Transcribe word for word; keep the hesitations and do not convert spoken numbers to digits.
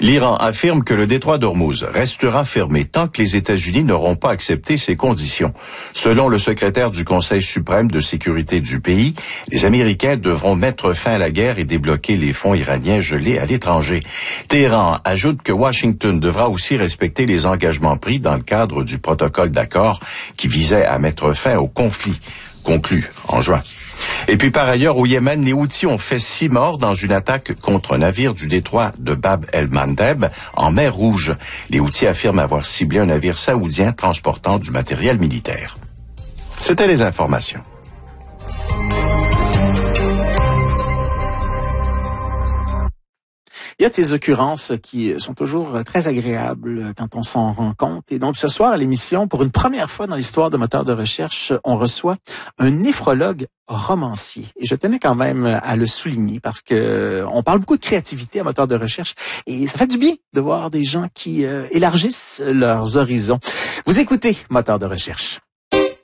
L'Iran affirme que le détroit d'Ormuz restera fermé tant que les États-Unis n'auront pas accepté ces conditions. Selon le secrétaire du Conseil suprême de sécurité du pays, les Américains devront mettre fin à la guerre et débloquer les fonds iraniens gelés à l'étranger. Téhéran ajoute que Washington devra aussi respecter les engagements pris dans le cadre du protocole d'accord qui visait à mettre fin au conflit conclu en juin. Et puis par ailleurs, au Yémen, les Houthis ont fait six morts dans une attaque contre un navire du détroit de Bab el-Mandeb en mer Rouge. Les Houthis affirment avoir ciblé un navire saoudien transportant du matériel militaire. C'était les informations. Il y a de ces occurrences qui sont toujours très agréables quand on s'en rend compte. Et donc, ce soir, à l'émission, pour une première fois dans l'histoire de Moteurs de recherche, on reçoit un néphrologue romancier. Et je tenais quand même à le souligner parce que on parle beaucoup de créativité à Moteurs de recherche et ça fait du bien de voir des gens qui euh, élargissent leurs horizons. Vous écoutez Moteurs de recherche.